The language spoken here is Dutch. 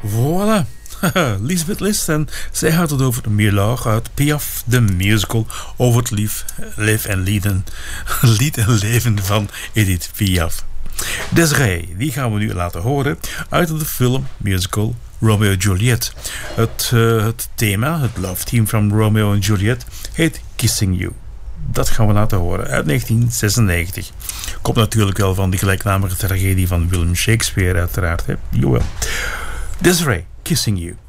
Voilà. Lisbeth List en zij had het over Milord uit Piaf, de musical over het lied en leven van Edith Piaf. Desiree, die gaan we nu laten horen uit de film musical Romeo and Juliet. Het thema, het love theme van Romeo and Juliet, heet Kissing You. Dat gaan we laten horen uit 1996. Komt natuurlijk wel van die gelijknamige tragedie van William Shakespeare uiteraard. Hè? Jawel. Desiree, Kissing You.